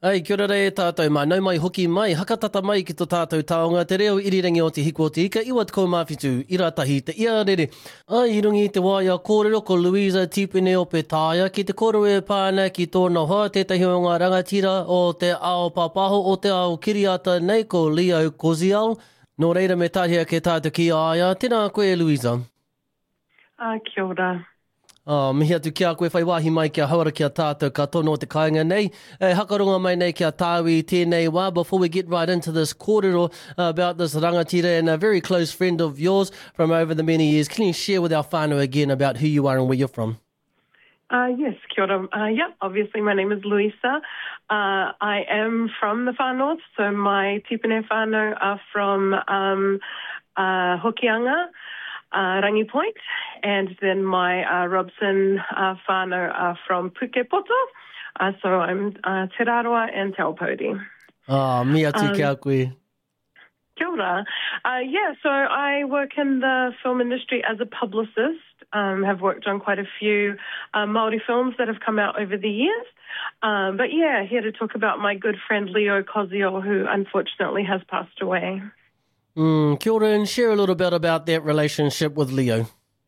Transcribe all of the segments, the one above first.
Ai, kia ora e tātou mā, nau mai hoki mai, hakatata mai ki tō tātou taonga, te reo irirangi o te hiko o te ika, iwa te kaumāwhitu, iratahi te iarere. Ai, i rungi te waia kōrero ko Louisa Tipene o Petaia, ki te kōrero e pāna ki tōna hoa, tētahi o ngā rangatira o te ao papaho, o te ao kiriata nei ko Leo Koziel. Nō reira me tāhia ke tātou ki aia, tēnā koe Louisa. Kia ora. Mihi atu kia koe whai wāhi mai kia hauara kia tātou ka tono o te kāinga nei. Hakaronga mai nei kia tāwi tēnei wā. Before we get right into this kōrero about this rangatira and a very close friend of yours from over the many years, can you share with our whānau again about who you are and where you're from? Yes, kia ora. Obviously my name is Louisa. I am from the Far North, so my tipene whānau are from Hokianga, Rangi Point, and then my Robson whānau are from Pukepoto. So I'm Te Raroa and Te Aupōuri. Mi atu kia koe. Kia ora. So I work in the film industry as a publicist. Have worked on quite a few Māori films that have come out over the years. Here to talk about my good friend Leo Koziel, who unfortunately has passed away. Kia ora, and share a little bit about that relationship with Leo.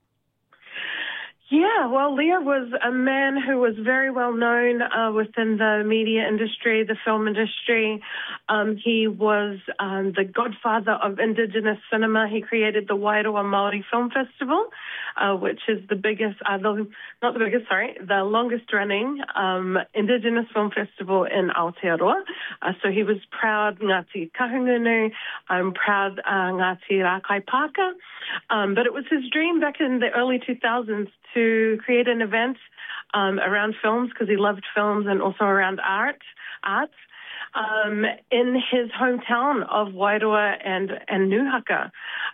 Yeah, well, Leo was a man who was very well known within the media industry, the film industry. He was the godfather of Indigenous cinema. He created the Wairoa Māori Film Festival, which is the biggest, the longest running Indigenous film festival in Aotearoa. So he was proud Ngāti Kahungunu, proud Ngāti Rākai Pāka. But it was his dream back in the early 2000s to create an event around films, because he loved films, and also around arts, in his hometown of Wairoa and Nuhaka.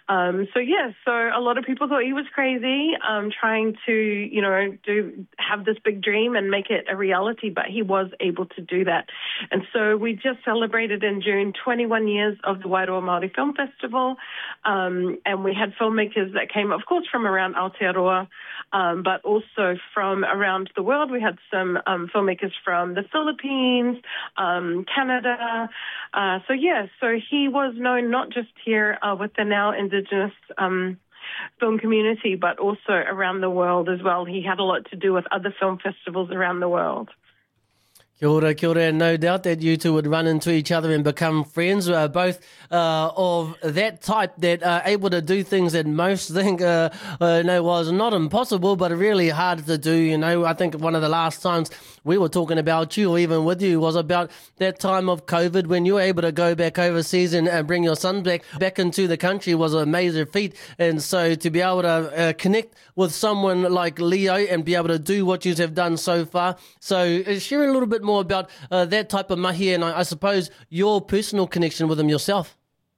So a lot of people thought he was crazy, trying to, have this big dream and make it a reality, but he was able to do that. And so we just celebrated in June 21 years of the Wairoa Māori Film Festival, and we had filmmakers that came, of course, from around Aotearoa, but also from around the world. We had some filmmakers from the Philippines, Canada. So he was known not just here with the now Indigenous film community, but also around the world as well. He had a lot to do with other film festivals around the world. Kia ora, and no doubt that you two would run into each other and become friends, both of that type that are able to do things that most think was not impossible, but really hard to do. I think one of the last times we were talking about you, or even with you, was about that time of COVID when you were able to go back overseas and bring your son back into the country was a major feat. And so to be able to connect with someone like Leo and be able to do what you have done so far. So share a little bit more about that type of mahi, and I suppose your personal connection with him yourself.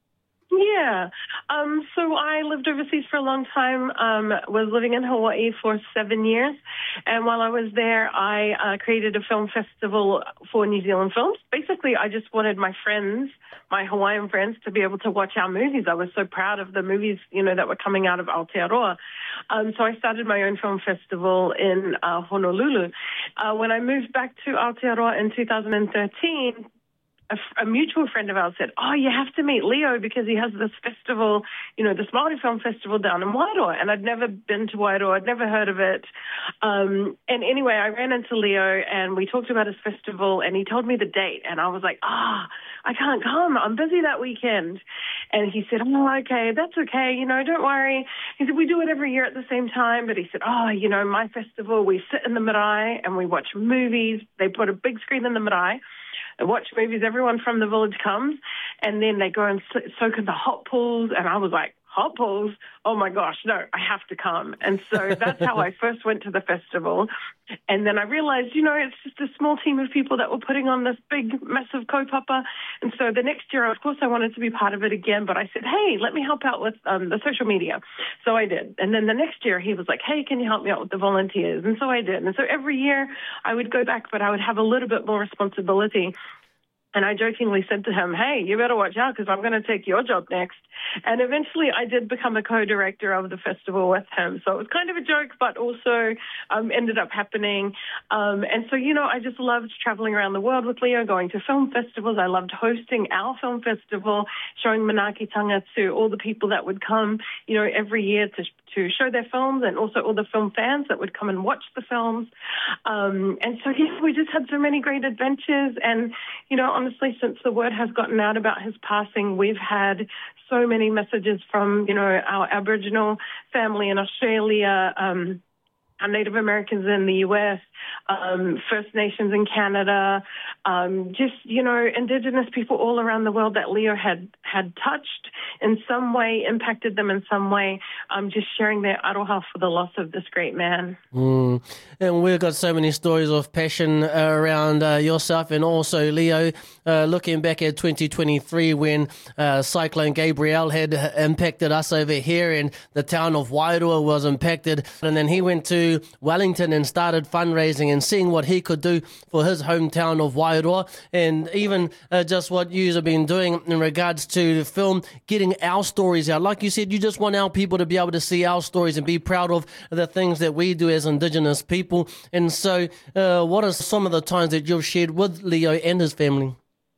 Yeah. So I lived overseas for a long time, was living in Hawaii for 7 years. And while I was there, I created a film festival for New Zealand films. Basically, I just wanted my friends, my Hawaiian friends, to be able to watch our movies. I was so proud of the movies, that were coming out of Aotearoa. So I started my own film festival in Honolulu. When I moved back to Aotearoa in 2013, a mutual friend of ours said, you have to meet Leo because he has this festival, this Māori film festival down in Wairoa. And I'd never been to Wairoa. I'd never heard of it. And anyway, I ran into Leo and we talked about his festival and he told me the date. And I was like, I can't come. I'm busy that weekend. And he said, okay, that's okay. Don't worry. He said, we do it every year at the same time. But he said, my festival, we sit in the marae and we watch movies. They put a big screen in the marae. I watch movies, everyone from the village comes, and then they go and soak in the hot pools, and I was like, hot pools? Oh my gosh, no, I have to come. And so that's how I first went to the festival. And then I realized, it's just a small team of people that were putting on this big, massive kaupapa. And so the next year, of course, I wanted to be part of it again, but I said, hey, let me help out with the social media. So I did. And then the next year, he was like, hey, can you help me out with the volunteers? And so I did. And so every year I would go back, but I would have a little bit more responsibility. And I jokingly said to him, hey, you better watch out because I'm going to take your job next. And eventually I did become a co-director of the festival with him. So it was kind of a joke, but also ended up happening. And so, I just loved traveling around the world with Leo, going to film festivals. I loved hosting our film festival, showing Manaakitanga to all the people that would come, every year to show their films, and also all the film fans that would come and watch the films. And so, we just had so many great adventures. And, honestly, since the word has gotten out about his passing, we've had so many messages from, our Aboriginal family in Australia, our Native Americans in the U.S., First Nations in Canada, Indigenous people all around the world that Leo had touched in some way, impacted them in some way, just sharing their aroha for the loss of this great man. And we've got so many stories of passion around yourself and also Leo. Looking back at 2023 when Cyclone Gabrielle had impacted us over here and the town of Wairoa was impacted. And then he went to Wellington and started fundraising and seeing what he could do for his hometown of Wairoa, and even just what you have been doing in regards to film, getting our stories out. Like you said, you just want our people to be able to see our stories and be proud of the things that we do as Indigenous people. And so what are some of the times that you've shared with Leo and his family?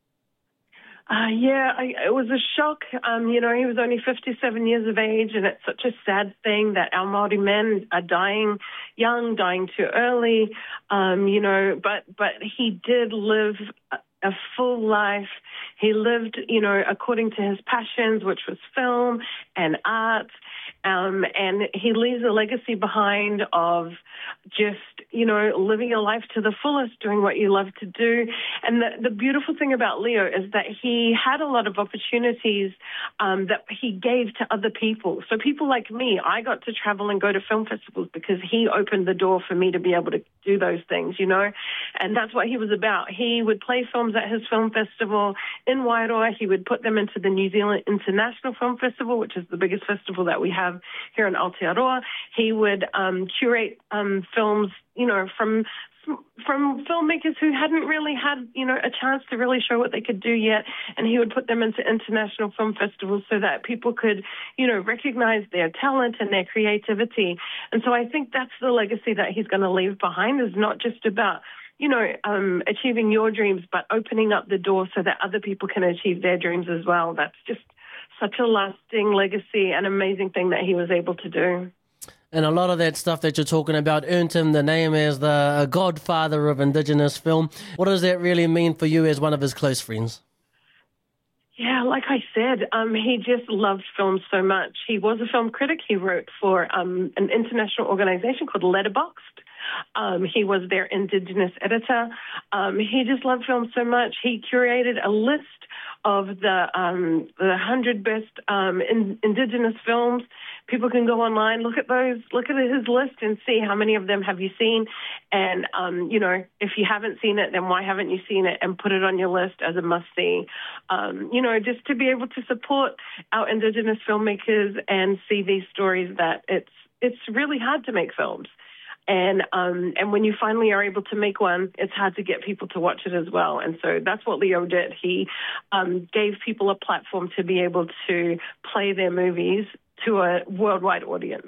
It was a shock. He was only 57 years of age, and it's such a sad thing that our Māori men are dying young, dying too early, but he did live a full life. He lived, according to his passions, which was film and art, and he leaves a legacy behind of just, living your life to the fullest, doing what you love to do. And the beautiful thing about Leo is that he had a lot of opportunities that he gave to other people. So people like me, I got to travel and go to film festivals because he opened the door for me to be able to do those things, and that's what he was about. He would play films at his film festival in Wairoa. He would put them into the New Zealand International Film Festival, which is the biggest festival that we have here in Aotearoa. He would curate films, from filmmakers who hadn't really had, a chance to really show what they could do yet. And he would put them into international film festivals so that people could, recognize their talent and their creativity. And so I think that's the legacy that he's going to leave behind, is not just about, achieving your dreams, but opening up the door so that other people can achieve their dreams as well. That's just such a lasting legacy and amazing thing that he was able to do. And a lot of that stuff that you're talking about earned him the name as the godfather of Indigenous film. What does that really mean for you as one of his close friends? Yeah, like I said, he just loved film so much. He was a film critic. He wrote for an international organization called Letterboxd. He was their Indigenous editor. He just loved film so much. He curated a list of the 100 best Indigenous films. People can go online, look at his list and see how many of them have you seen. And, if you haven't seen it, then why haven't you seen it, and put it on your list as a must-see. Just to be able to support our Indigenous filmmakers and see these stories that it's really hard to make films. And when you finally are able to make one, it's hard to get people to watch it as well. And so that's what Leo did. He gave people a platform to be able to play their movies to a worldwide audience.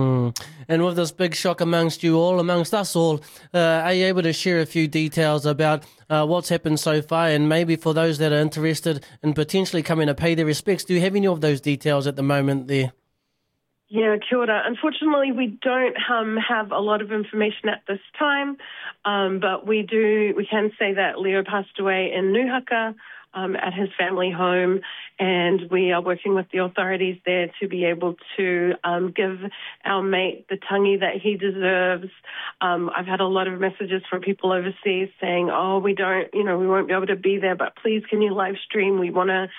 And with this big shock amongst us all, are you able to share a few details about what's happened so far, and maybe for those that are interested in potentially coming to pay their respects, do you have any of those details at the moment there? Yeah, kia ora. Unfortunately, we don't have a lot of information at this time, but we can say that Leo passed away in Nuhaka at his family home, and we are working with the authorities there to be able to give our mate the tangi that he deserves. I've had a lot of messages from people overseas saying, we won't be able to be there, but please can you live stream? We want to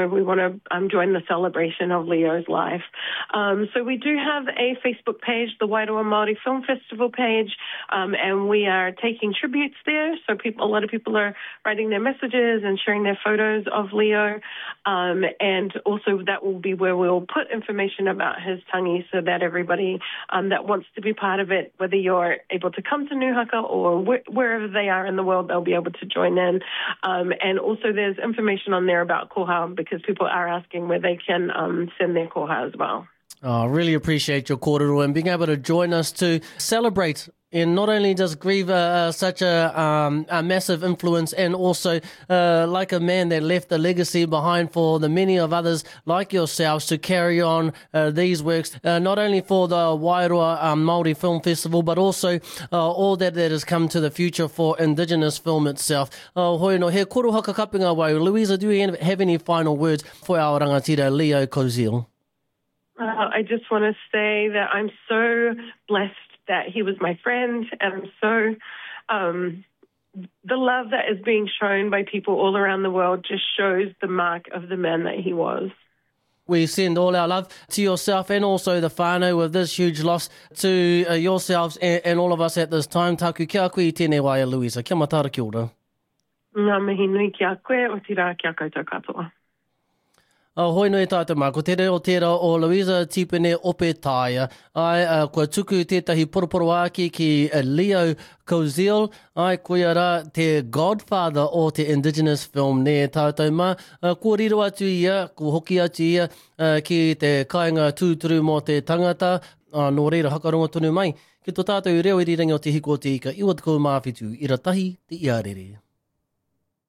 join the celebration of Leo's life. So we do have a Facebook page, the Wairoa Māori Film Festival page, and we are taking tributes there. So a lot of people are writing their messages and sharing their photos of Leo. And also that will be where we'll put information about his tangi so that everybody that wants to be part of it, whether you're able to come to Nuhaka or wherever they are in the world, they'll be able to join in. And also there's information on there about koha because people are asking where they can send their koha as well. I really appreciate your kōrero and being able to join us to celebrate and not only does Grieve such a massive influence and also like a man that left a legacy behind for the many of others like yourselves to carry on these works, not only for the Wairoa Māori Film Festival, but also all that has come to the future for Indigenous film itself. Hoi no, he koro haka kapinga wai. Louisa, do you have any final words for our rangatira, Leo Koziel? I just want to say that I'm so blessed that he was my friend, and I'm so the love that is being shown by people all around the world just shows the mark of the man that he was. We send all our love to yourself and also the whānau with this huge loss to yourselves and all of us at this time. Taku kia koe I tēnei waia, Louisa. Kia matara kia ora. Ngā mihi nui kia koe, o tira kia koutou katoa. Hoi no e tātou mā, ko te reo tērā o Louisa Tipene Ope Tāia. Ai, kua tuku tētahi poroporo āki ki Leo Koziel. Ai, koia rā te godfather o te Indigenous film ne tātou mā. Kua riro atu ia, kua hoki atu ia ki te kāinga tūturu mō te tangata. Nō reira hakaronga tonu mai. Ki tō tātou reo I rirangi o te hiko o te ika. Iwa te kou mawhitu, ira tahi te iarere.